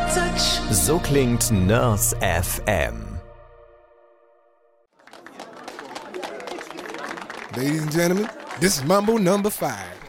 touch. So klingt Nurse FM. Ladies and gentlemen, this is Mambo number 5.